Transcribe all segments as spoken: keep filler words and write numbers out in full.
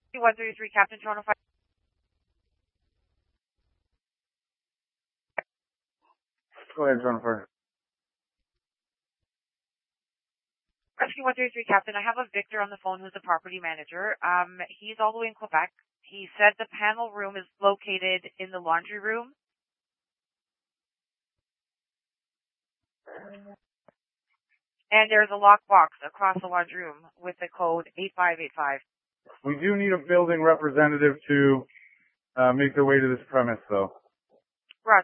one thirty-three, Captain Toronto Fire. Go ahead, Toronto Fire. Rescue one thirty-three, Captain. I have a Victor on the phone who's the property manager. Um, he's all the way in Quebec. He said the panel room is located in the laundry room. And there's a lockbox across the laundry room with the code eight five eight five. We do need a building representative to uh, make their way to this premise, though. Roger.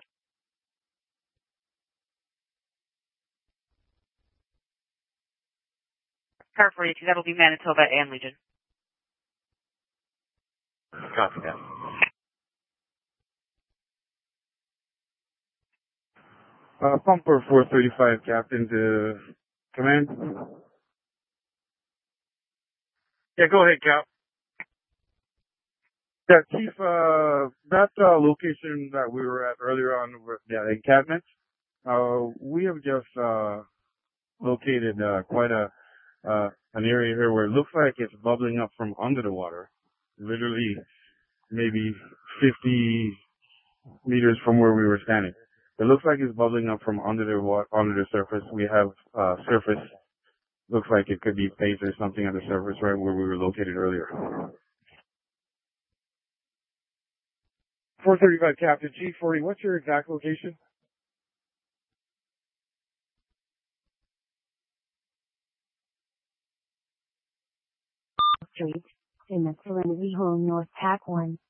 Car forty-two, that'll be Manitoba and Legion. Copy that. Uh, Pumper four thirty-five, Captain, to command. Yeah, go ahead, Cap. Yeah, Chief, uh, that uh, location that we were at earlier on, yeah, encampment, uh, we have just uh, located uh, quite a uh, an area here where it looks like it's bubbling up from under the water, literally maybe fifty meters from where we were standing. It looks like it's bubbling up from under the water, under the surface. We have uh, surface. Looks like it could be paint or something on the surface right where we were located earlier. four thirty-five, Captain. G forty, what's your exact location? Street, in the Serenity Home North Pack one.